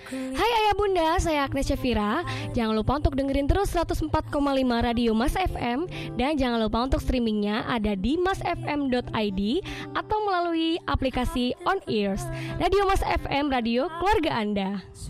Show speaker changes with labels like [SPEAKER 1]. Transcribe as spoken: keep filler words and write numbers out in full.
[SPEAKER 1] Hai Ayah Bunda, saya Agnes Syafira. Jangan lupa untuk dengerin terus seratus empat koma lima Radio Mas F M. Dan jangan lupa untuk streamingnya ada di mas f m dot i d atau melalui aplikasi On Ears. Radio Mas F M, radio keluarga Anda.